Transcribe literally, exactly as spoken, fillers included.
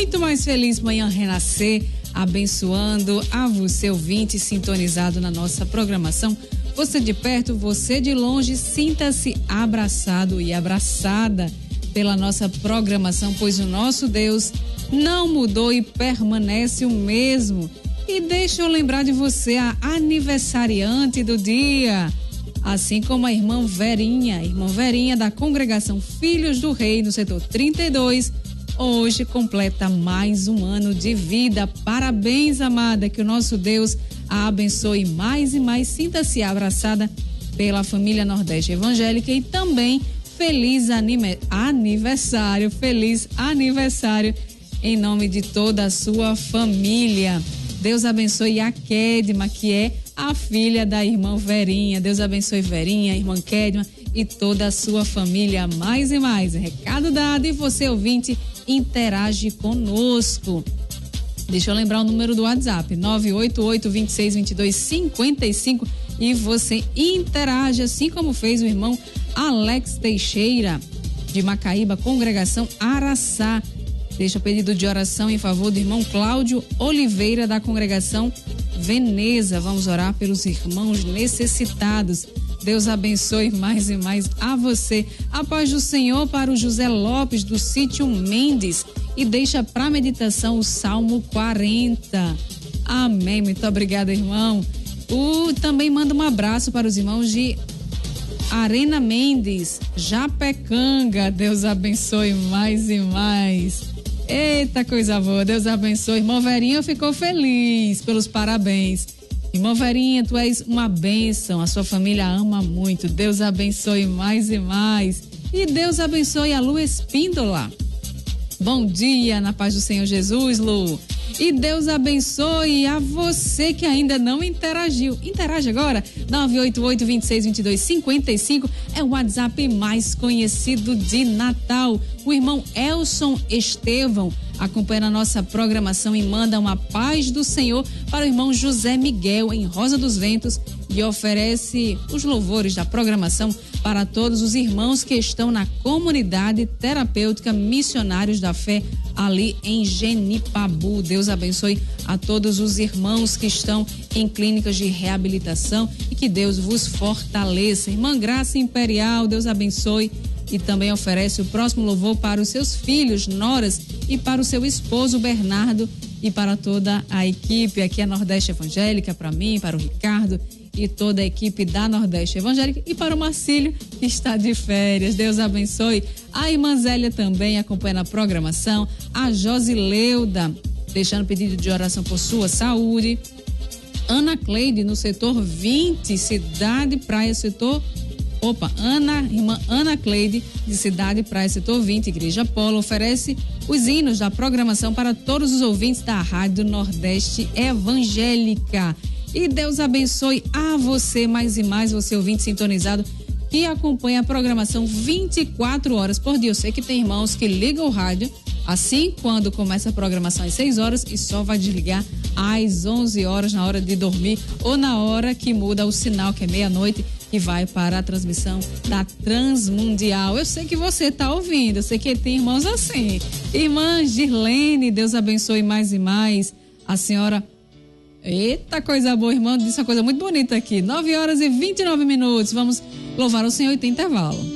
muito mais feliz Manhã Renascer, abençoando a você ouvinte sintonizado na nossa programação. Você de perto, você de longe, sinta-se abraçado e abraçada pela nossa programação, pois o nosso Deus não mudou e permanece o mesmo. E deixa eu lembrar de você, a aniversariante do dia, assim como a irmã Verinha, irmã Verinha da congregação Filhos do Rei, no setor trinta e dois, hoje completa mais um ano de vida. Parabéns, amada, que o nosso Deus a abençoe mais e mais. Sinta-se abraçada pela família Nordeste Evangélica e também feliz anime, aniversário, feliz aniversário em nome de toda a sua família. Deus abençoe a Kedma, que é a filha da irmã Verinha. Deus abençoe Verinha, irmã Kedma e toda a sua família mais e mais. Recado dado, e você ouvinte interage conosco. Deixa eu lembrar o número do WhatsApp, nove oito oito, dois seis, dois dois cinco cinco, e você interage, assim como fez o irmão Alex Teixeira, de Macaíba, congregação Araçá. Deixa o pedido de oração em favor do irmão Cláudio Oliveira, da congregação Veneza. Vamos orar pelos irmãos necessitados. Deus abençoe mais e mais a você. A paz do Senhor para o José Lopes, do sítio Mendes. E deixa para meditação o Salmo quarenta. Amém. Muito obrigada, irmão. O, também manda um abraço para os irmãos de Arena Mendes, Japecanga. Deus abençoe mais e mais. Eita, coisa boa. Deus abençoe. Irmão Verinha ficou feliz pelos parabéns. Irmão Verinha, tu és uma bênção. A sua família ama muito. Deus abençoe mais e mais. E Deus abençoe a Lu Espíndola. Bom dia, na paz do Senhor Jesus, Lu. E Deus abençoe a você que ainda não interagiu. Interage agora, nove oito oito, dois seis, dois dois cinco cinco, é o WhatsApp mais conhecido de Natal. O irmão Elson Estevão acompanha a nossa programação e manda uma paz do Senhor para o irmão José Miguel, em Rosa dos Ventos, e oferece os louvores da programação para todos os irmãos que estão na comunidade terapêutica Missionários da Fé, ali em Genipabu. Deus abençoe a todos os irmãos que estão em clínicas de reabilitação e que Deus vos fortaleça. Irmã Graça Imperial, Deus abençoe, e também oferece o próximo louvor para os seus filhos, noras, e para o seu esposo Bernardo, e para toda a equipe aqui, a Nordeste Evangélica, para mim, para o Ricardo e toda a equipe da Nordeste Evangélica, e para o Marcílio, que está de férias. Deus abençoe. A irmã Zélia também acompanha a programação, a Josileuda, deixando pedido de oração por sua saúde. Ana Cleide, no setor vinte, Cidade Praia, setor Opa, Ana, irmã Ana Cleide, de Cidade Praia, setor vinte, Igreja Polo, oferece os hinos da programação para todos os ouvintes da Rádio Nordeste Evangélica. E Deus abençoe a você mais e mais, você ouvinte sintonizado, que acompanha a programação vinte e quatro horas por dia. Eu sei que tem irmãos que ligam o rádio assim quando começa a programação às seis horas e só vai desligar às onze horas na hora de dormir ou na hora que muda o sinal, que é meia-noite, e vai para a transmissão da Transmundial. Eu sei que você está ouvindo, eu sei que tem irmãos assim. Irmã Girlene, Deus abençoe mais e mais. A senhora, eita coisa boa, irmã, disse uma coisa muito bonita aqui. nove horas e vinte e nove minutos. Vamos louvar o Senhor e tem intervalo.